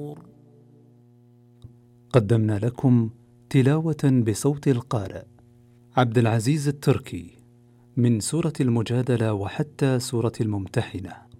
قدمنا لكم تلاوة بصوت القارئ عبد العزيز التركي من سورة المجادلة وحتى سورة الممتحنة.